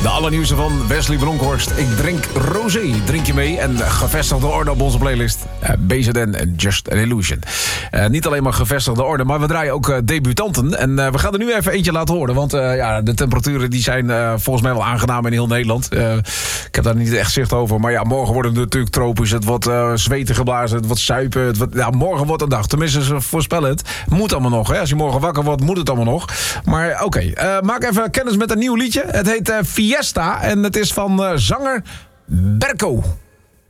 De allernieuwste van Wesley Bronkhorst. Ik drink rosé. Drink je mee? En gevestigde orde op onze playlist. BZN en Just an Illusion. Niet alleen maar gevestigde orde, maar we draaien ook debutanten. En we gaan er nu even eentje laten horen. Want de temperaturen die zijn volgens mij wel aangenaam in heel Nederland. Ik heb daar niet echt zicht over. Maar ja, morgen wordt het natuurlijk tropisch. Het wordt zweten geblazen. Het wordt suipen. Morgen wordt een dag. Tenminste, ze voorspellen het. Moet allemaal nog. Hè? Als je morgen wakker wordt, moet het allemaal nog. Maar oké. Maak even kennis met een nieuw liedje. Het heet Fiesta. En het is van zanger Berko.